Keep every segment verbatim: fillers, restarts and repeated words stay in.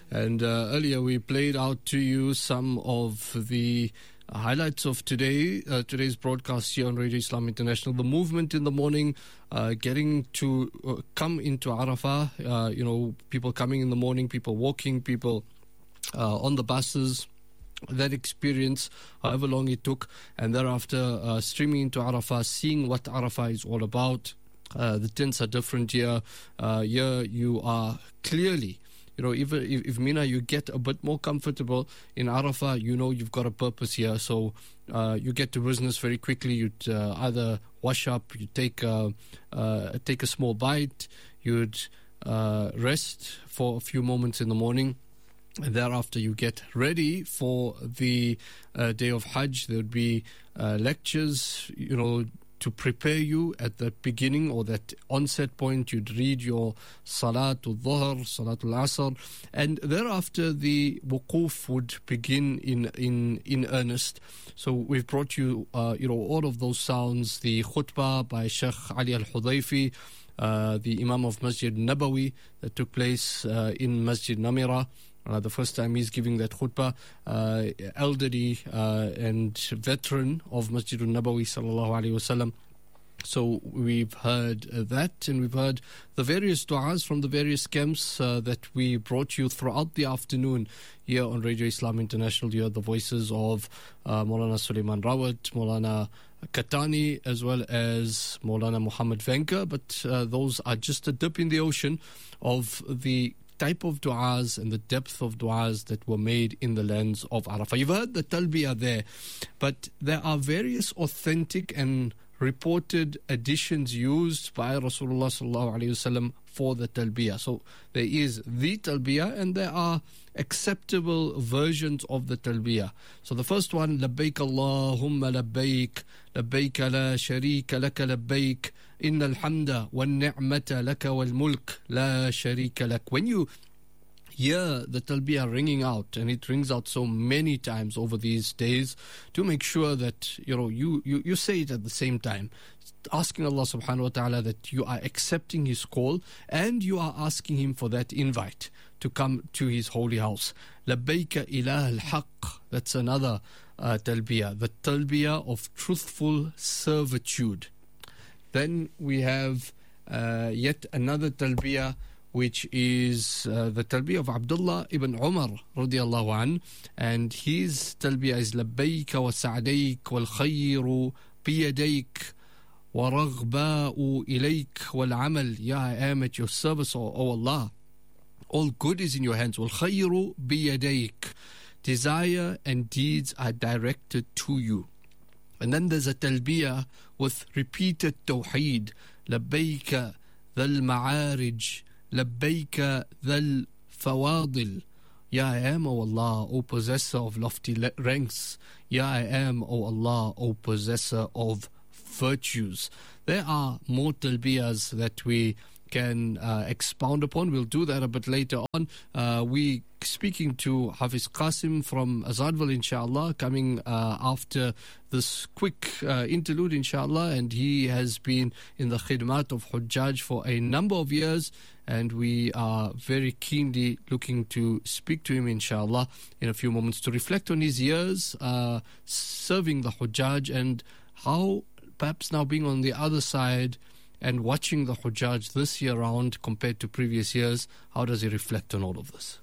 And uh, earlier we played out to you some of the highlights of today, uh, today's broadcast here on Radio Islam International. The movement in the morning, uh, getting to uh, come into Arafah, uh, you know, people coming in the morning, people walking, people uh, on the buses. That experience, however long it took, and thereafter uh, streaming into Arafah, seeing what Arafah is all about. Uh, the tents are different here. Uh, here you are clearly, you know, even if, if Mina, you get a bit more comfortable in Arafah, you know you've got a purpose here. So uh, you get to business very quickly. You'd uh, either wash up, you take uh, uh, take a small bite, you'd uh, rest for a few moments in the morning. And thereafter, you get ready for the uh, day of Hajj. There would be uh, lectures, you know, to prepare you at the beginning or that onset point. You'd read your Salatul Dhuhr, Salatul Asr, and thereafter the Wuquf would begin in in in earnest. So we've brought you, uh, you know, all of those sounds. The khutbah by Sheikh Ali Al-Hudayfi, uh, the Imam of Masjid Nabawi that took place uh, in Masjid Namira. Uh, the first time he's giving that khutbah, uh, elderly uh, and veteran of Masjid al-Nabawi sallallahu alayhi wasallam. So we've heard uh, that, and we've heard the various du'as from the various camps uh, that we brought you throughout the afternoon here on Radio Islam International. You heard the voices of uh, Maulana Suleiman Rawat, Maulana Katani, as well as Maulana Muhammad Venka. But uh, those are just a dip in the ocean of the type of du'as and the depth of du'as that were made in the lands of Arafah. You've heard the talbiyah there, but there are various authentic and reported additions used by Rasulullah sallallahu alaihi wasallam for the talbiyah. So there is the talbiyah and there are acceptable versions of the talbiyah. So the first one, labbaik Allahumma labbaik, labbaik la sharika laka labbaik, innal hamda wan ni'mata laka wal mulk la sharika lak. When you hear the talbiyah ringing out, and it rings out so many times over these days, to make sure that you know you, you, you say it at the same time, asking Allah subhanahu wa ta'ala that you are accepting his call and you are asking him for that invite to come to his holy house. Labbaika ilah al-haq. That's another uh, talbiyah, the talbiyah of truthful servitude. Then we have uh, yet another talbiyah, which is uh, the talbiyah of Abdullah ibn Umar radiyallahu an, and his talbiyah is labbayk wa sa'dayk wal khayru biyadayk wa raghba'u ilayk wal amal. Yeah, I am at your service, O, o Allah. All good is in your hands. Wal khayru biyadayk. Desire and deeds are directed to you. And then there's a talbiyah with repeated tawheed. Labbayka dhal ma'arij, labbayka dhal fawadil. Ya I am, O Allah, O possessor of lofty ranks. Ya I am, O Allah, O possessor of virtues. There are more talbiyahs that we can uh, expound upon. We'll do that a bit later on. Uh, we speaking to Hafiz Qasim from Azadville, inshallah, coming uh, after this quick uh, interlude, inshallah, and he has been in the khidmat of Hujjaj for a number of years, and we are very keenly looking to speak to him, inshallah, in a few moments to reflect on his years uh, serving the Hujjaj and how, perhaps now being on the other side and watching the Hujjaj this year round compared to previous years, how does he reflect on all of this?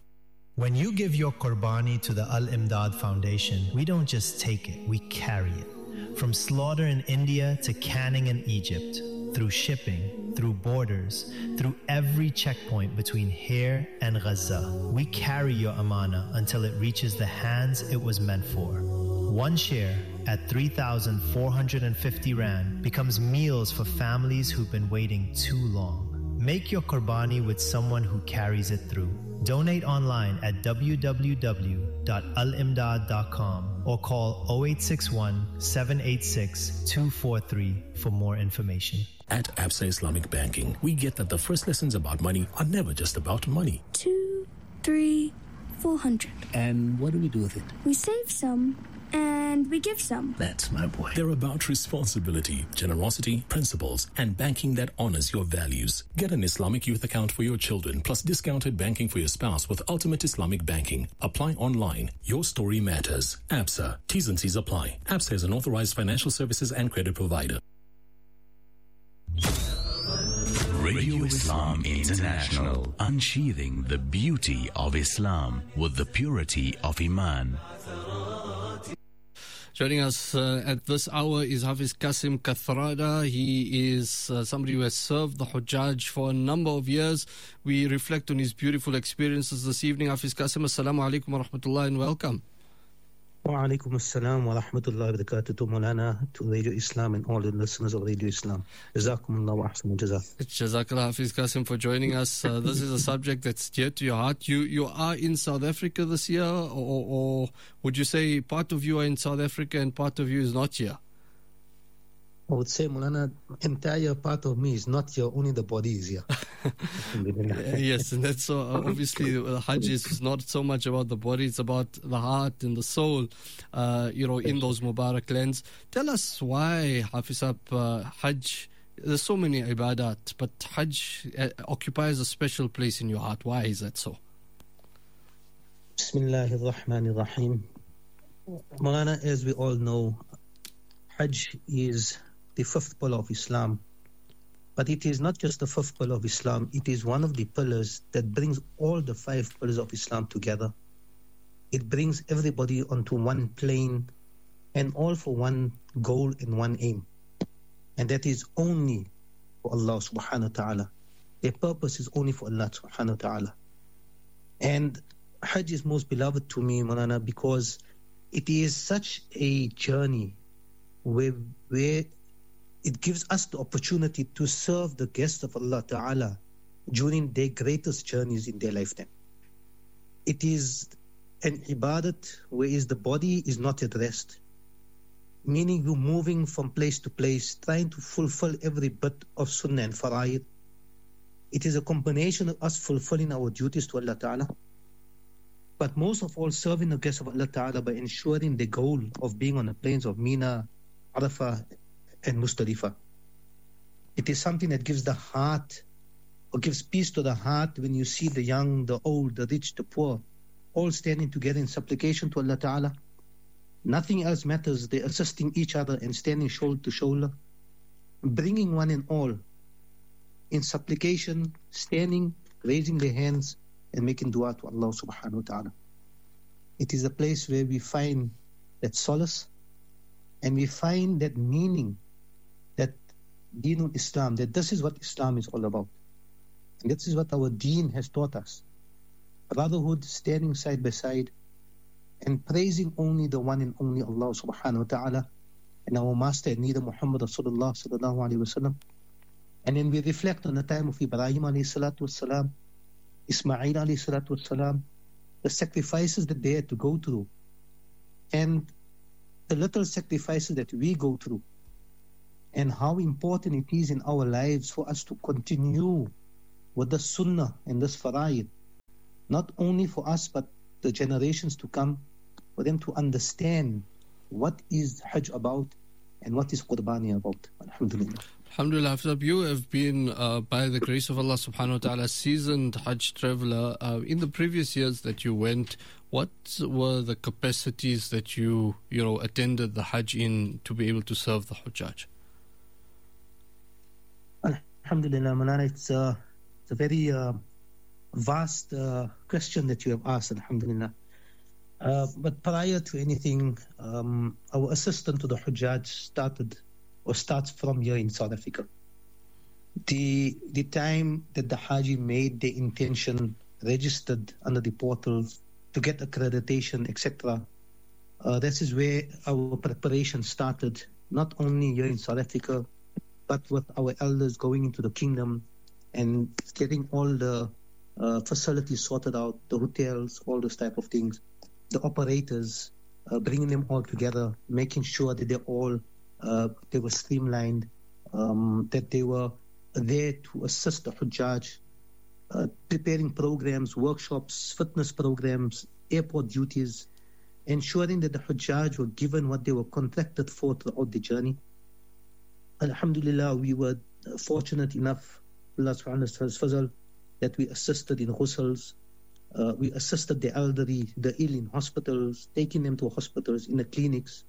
When you give your Qurbani to the Al-Imdad Foundation, we don't just take it, we carry it. From slaughter in India to canning in Egypt, through shipping, through borders, through every checkpoint between here and Gaza, we carry your amana until it reaches the hands it was meant for. One share at three thousand four hundred fifty rand becomes meals for families who've been waiting too long. Make your Qurbani with someone who carries it through. Donate online at w w w dot al imdad dot com or call zero eight six one, seven eight six, two four three for more information. At Absa Islamic Banking, we get that the first lessons about money are never just about money. Two, three, four hundred. And what do we do with it? We save some And we give some. That's my boy. They're about responsibility, generosity, principles, and banking that honors your values. Get an Islamic Youth account for your children, plus discounted banking for your spouse with Ultimate Islamic Banking. Apply online. Your story matters. ABSA. T's and C's apply. ABSA is an authorized financial services and credit provider. Radio Islam International, unsheathing the beauty of Islam with the purity of Iman. Joining us uh, at this hour is Hafiz Qasim Kathrada. He is uh, somebody who has served the Hujjaj for a number of years. We reflect on his beautiful experiences this evening. Hafiz Qasim, assalamu alaikum wa rahmatullah and welcome. Wa alaikum assalam wa rahmatullahi wa barakatuh to Maulana, to Radio Islam and all the listeners of Radio Islam. Jazakumullah wa ahsanul jazak. Jazakallah Hafiz Qasim for joining us. Uh, this is a subject that's dear to your heart. You you are in South Africa this year, or, or would you say part of you are in South Africa and part of you is not here? I would say, Maulana, entire part of me is not here, only the body is here. Yes, and that's uh, obviously uh, Hajj is not so much about the body, it's about the heart and the soul, uh, you know, in those Mubarak lands. Tell us why, Hafiz, uh, Hajj, there's so many ibadat, but Hajj uh, occupies a special place in your heart. Why is that so? Bismillahir Rahmanir Rahim. Maulana, as we all know, Hajj is the fifth pillar of Islam. But it is not just the fifth pillar of Islam, it is one of the pillars that brings all the five pillars of Islam together. It brings everybody onto one plane and all for one goal and one aim. And that is only for Allah subhanahu wa ta'ala. Their purpose is only for Allah subhanahu wa ta'ala. And Hajj is most beloved to me, Maulana, because it is such a journey where, where it gives us the opportunity to serve the guests of Allah Ta'ala during their greatest journeys in their lifetime. It is an ibadat where the body is not at rest, meaning you're moving from place to place, trying to fulfill every bit of sunnah and fara'id. It is a combination of us fulfilling our duties to Allah Ta'ala, but most of all serving the guests of Allah Ta'ala by ensuring the goal of being on the plains of Mina, Arafah, and Muzdalifah. It is something that gives the heart, or gives peace to the heart when you see the young, the old, the rich, the poor, all standing together in supplication to Allah Ta'ala. Nothing else matters. They're assisting each other and standing shoulder to shoulder, bringing one and all in supplication, standing, raising their hands, and making dua to Allah subhanahu wa ta'ala. It is a place where we find that solace and we find that meaning, that Deenul Islam, that this is what Islam is all about. And this is what our Deen has taught us. Brotherhood, standing side by side, and praising only the one and only Allah subhanahu wa ta'ala, and our master and leader Muhammad Rasulullah sallallahu alayhi wa sallam. And then we reflect on the time of Ibrahim alayhi salatu wasalam, Ismail alayhi salatu wasalam, the sacrifices that they had to go through, and the little sacrifices that we go through, and how important it is in our lives for us to continue with the sunnah and this fara'id, not only for us but the generations to come, for them to understand what is Hajj about and what is Qurbani about. Alhamdulillah. Alhamdulillah, you have been, uh, by the grace of Allah subhanahu wa ta'ala, seasoned Hajj traveler. Uh, in the previous years that you went, what were the capacities that you, you know, attended the Hajj in to be able to serve the Hujjaj? Alhamdulillah, Maulana, it's, uh, it's a very uh, vast uh, question that you have asked, Alhamdulillah. Uh, but prior to anything, um, our assistant to the Hujjaj started or starts from here in South Africa. The the time that the Haji made the intention, registered under the portal to get accreditation, et cetera, uh, this is where our preparation started, not only here in South Africa, but with our elders going into the kingdom and getting all the uh, facilities sorted out, the hotels, all those type of things, the operators, uh, bringing them all together, making sure that they're all Uh, they were streamlined, um, that they were there to assist the Hujjaj, uh, preparing programs, workshops, fitness programs, airport duties, ensuring that the Hujjaj were given what they were contracted for throughout the journey. Alhamdulillah, we were fortunate enough, Allah subhanahu wa ta'ala, that we assisted in ghusls, uh, we assisted the elderly, the ill in hospitals, taking them to hospitals, in the clinics,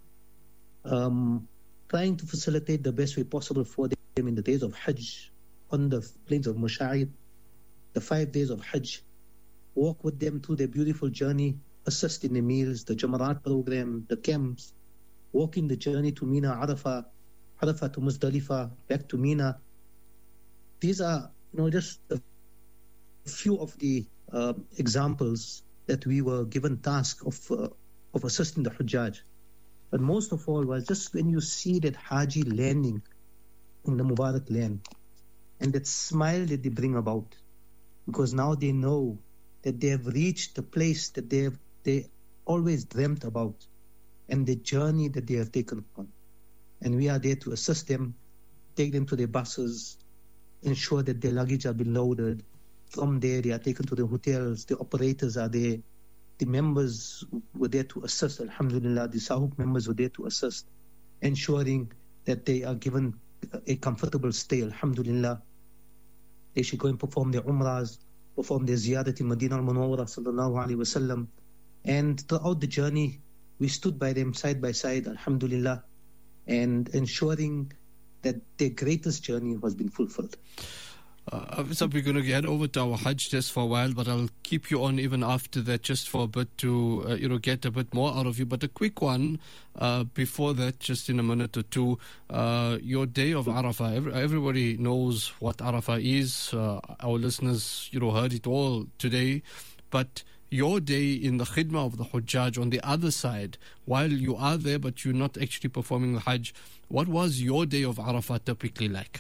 um, trying to facilitate the best way possible for them in the days of Hajj, on the plains of Musha'ir, the five days of Hajj, walk with them through their beautiful journey, assist in the meals, the Jamarat program, the camps, walking the journey to Mina, Arafah, Arafah to Muzdalifah, back to Mina. These are, you know, just a few of the uh, examples that we were given task of uh, of assisting the Hujjaj. But most of all was just when you see that Haji landing in the Mubarak land and that smile that they bring about, because now they know that they have reached the place that they have they always dreamt about and the journey that they have taken on. And we are there to assist them, take them to their buses, ensure that their luggage are been loaded. From there, they are taken to the hotels, the operators are there, the members were there to assist, alhamdulillah, the Sahuk members were there to assist, ensuring that they are given a comfortable stay, alhamdulillah. They should go and perform their umrahs, perform their ziyarat in Madinah al-Munawwarah sallallahu alayhi wa sallam. And throughout the journey, we stood by them side by side, alhamdulillah, and ensuring that their greatest journey was being fulfilled. Uh, so we're going to get over to our Hajj just for a while, but I'll keep you on even after that just for a bit to, uh, you know, get a bit more out of you. But a quick one uh, before that, just in a minute or two, uh, your day of Arafah. Every, everybody knows what Arafah is. Uh, our listeners, you know, heard it all today. But your day in the khidmah of the Hujjaj on the other side, while you are there but you're not actually performing the Hajj, what was your day of Arafah typically like?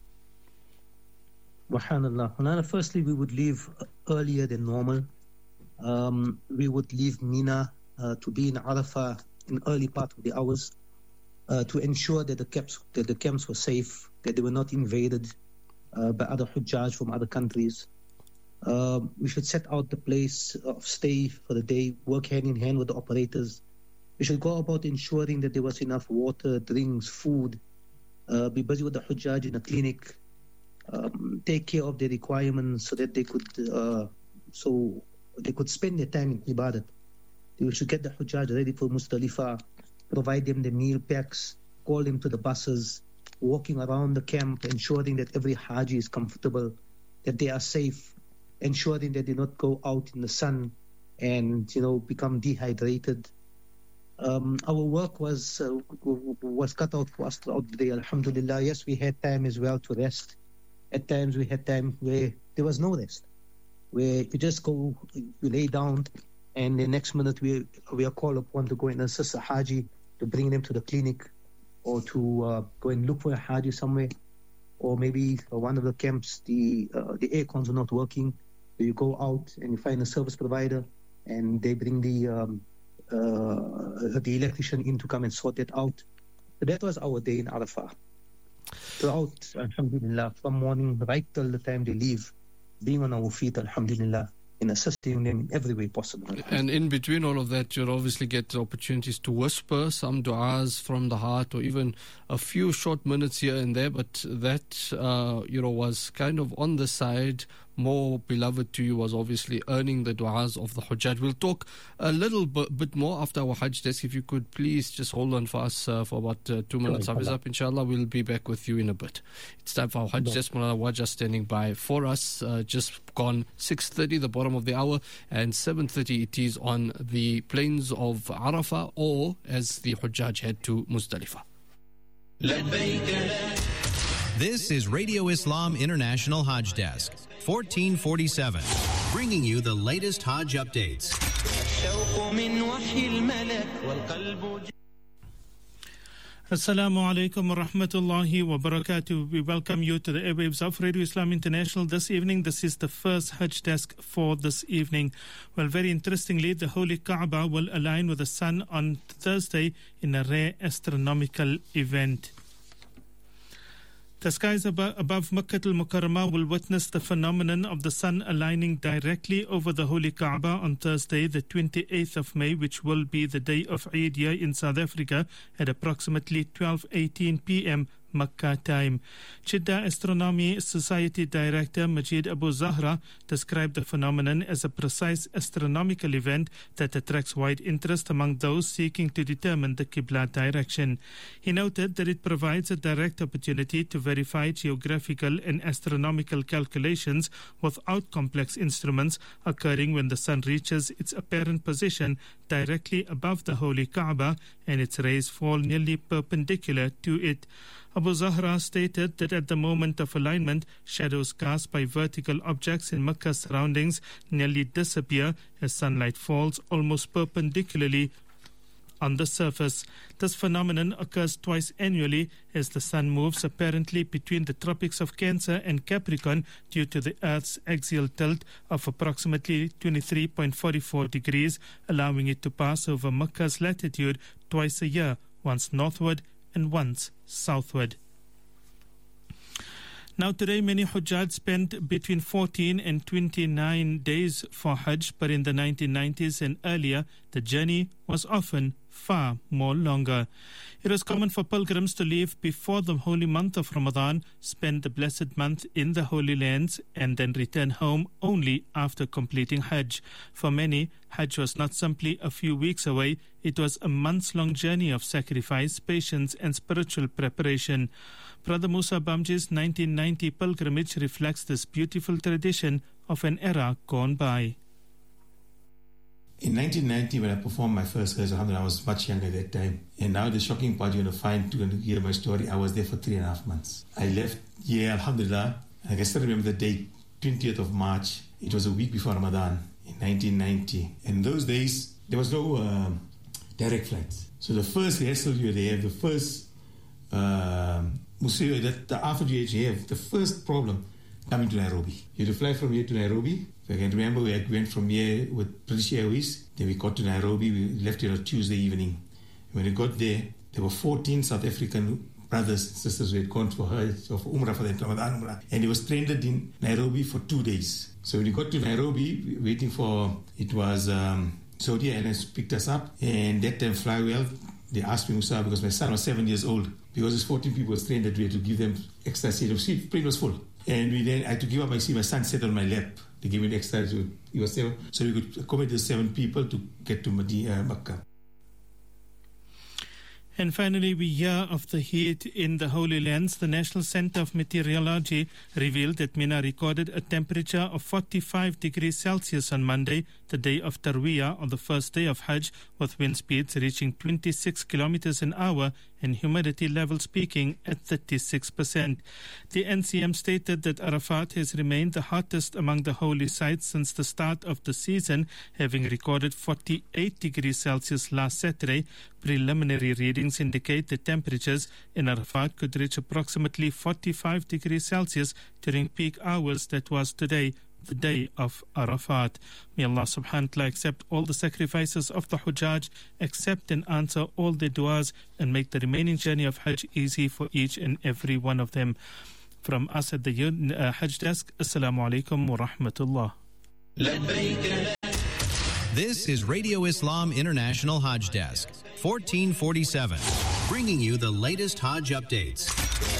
Subhanallah. Firstly, we would leave earlier than normal. Um, we would leave Mina uh, to be in Arafah in early part of the hours uh, to ensure that the camps that the camps were safe, that they were not invaded uh, by other Hujjaj from other countries. Uh, we should set out the place of stay for the day, work hand in hand with the operators. We should go about ensuring that there was enough water, drinks, food, uh, be busy with the Hujjaj in a clinic, um, take care of their requirements so that they could uh, so they could spend their time in Ibadat. We should get the Hujjaj ready for Muzdalifah, provide them the meal packs, call them to the buses, walking around the camp, ensuring that every Haji is comfortable, that they are safe, ensuring that they not go out in the sun and, you know, become dehydrated. Um, our work was uh, was cut out for us throughout the day, alhamdulillah. Yes, we had time as well to rest. At times we had time where there was no rest, where you just go, you lay down, and the next minute we we are called upon to go and assist a Haji, to bring them to the clinic, or to uh, go and look for a Haji somewhere, or maybe uh, one of the camps, the uh, the air cons are not working. So you go out and you find a service provider, and they bring the um, uh, the electrician in to come and sort it out. So that was our day in Arafah. Throughout, alhamdulillah, from morning right till the time they leave, being on our feet, alhamdulillah, in assisting them in every way possible. And in between all of that, you'll obviously get opportunities to whisper some du'as from the heart, or even a few short minutes here and there, but that, uh, you know, was kind of on the side. More beloved to you was obviously earning the du'as of the Hujjaj. We'll talk a little bit, bit more after our Hajj desk. If you could please just hold on for us uh, for about uh, two minutes. Hafiz up, inshallah. We'll be back with you in a bit. It's time for our Hajj desk. Mulana Wajah standing by for us. Uh, just gone six thirty, the bottom of the hour, and seven thirty it is on the plains of Arafah, or as the Hujjaj head to Muzdalifah. This is Radio Islam International Hajj Desk, fourteen forty-seven, bringing you the latest Hajj updates. Assalamu alaikum wa rahmatullahi wa barakatuh. We welcome you to the airwaves of Radio Islam International this evening. This is the first Hajj desk for this evening. Well, very interestingly, the Holy Kaaba will align with the sun on Thursday in a rare astronomical event. The skies abo- above Makkah al-Mukarramah will witness the phenomenon of the sun aligning directly over the Holy Kaaba on Thursday, the twenty-eighth of May, which will be the day of Eid here in South Africa at approximately twelve eighteen p m Makkah time. Jeddah Astronomy Society Director Majid Abu Zahra described the phenomenon as a precise astronomical event that attracts wide interest among those seeking to determine the Qibla direction. He noted that it provides a direct opportunity to verify geographical and astronomical calculations without complex instruments occurring when the sun reaches its apparent position directly above the Holy Kaaba and its rays fall nearly perpendicular to it. Abu Zahra stated that at the moment of alignment, shadows cast by vertical objects in Makkah's surroundings nearly disappear as sunlight falls almost perpendicularly on the surface. This phenomenon occurs twice annually as the sun moves apparently between the tropics of Cancer and Capricorn due to the Earth's axial tilt of approximately twenty-three point four four degrees, allowing it to pass over Makkah's latitude twice a year, once northward and once southward. Now today many Hujjaj spent between fourteen and twenty-nine days for Hajj, but in the nineteen nineties and earlier the journey was often far more longer. It was common for pilgrims to leave before the holy month of Ramadan, spend the blessed month in the Holy Lands and then return home only after completing Hajj. For many, Hajj was not simply a few weeks away, it was a months-long journey of sacrifice, patience and spiritual preparation. Brother Musa Bamji's nineteen ninety pilgrimage reflects this beautiful tradition of an era gone by. In nineteen ninety, when I performed my first Hajj, I was much younger at that time. And now the shocking part, you're going to find, to hear my story, I was there for three and a half months. I left here, alhamdulillah, and I can still remember the date, twentieth of March. It was a week before Ramadan in nineteen ninety. And in those days, there was no uh, direct flights. So the first hassle you have, the first uh, musibah that the after you have, the first problem coming to Nairobi. You had to fly from here to Nairobi. If I can remember, we went from here with British Airways. Then we got to Nairobi. We left here on Tuesday evening. When we got there, there were fourteen South African brothers and sisters who had gone for Hajj or for Umrah for the Ramadan Umrah. And they were stranded in Nairobi for two days. So when we got to Nairobi, waiting for, it was um, Saudi Airlines picked us up. And that time, Flywell, they asked me, Musa, because my son was seven years old. Because there's fourteen people were stranded, we had to give them extra seat. The seat plane was full. And we then I had to give up my seat. My son sat on my lap. They gave me an extra, so he was seven. So we could accommodate the seven people to get to Medina, Makkah. And finally, we hear of the heat in the Holy Lands. The National Center of Meteorology revealed that Mina recorded a temperature of forty-five degrees Celsius on Monday, the day of Tarwiyah, on the first day of Hajj, with wind speeds reaching twenty-six kilometers an hour and humidity levels peaking at thirty-six percent. The N C M stated that Arafat has remained the hottest among the holy sites since the start of the season, having recorded forty-eight degrees Celsius last Saturday. Preliminary readings indicate the temperatures in Arafat could reach approximately forty-five degrees Celsius during peak hours, that was today, the day of Arafat. May Allah subhanahu wa ta'ala accept all the sacrifices of the Hujjaj, accept and answer all their du'as, and make the remaining journey of Hajj easy for each and every one of them. From us at the uh, Hajj Desk, Assalamu alaikum wa rahmatullah. This is Radio Islam International Hajj Desk, fourteen forty-seven, bringing you the latest Hajj updates.